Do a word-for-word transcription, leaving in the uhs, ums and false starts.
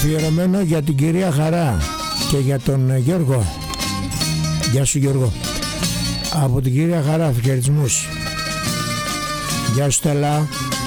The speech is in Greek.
Αφιερωμένο για την κυρία Χαρά και για τον Γιώργο. Γεια σου Γιώργο. Από την κυρία Χαρά, χαιρετισμούς. Γεια σου Στέλλα.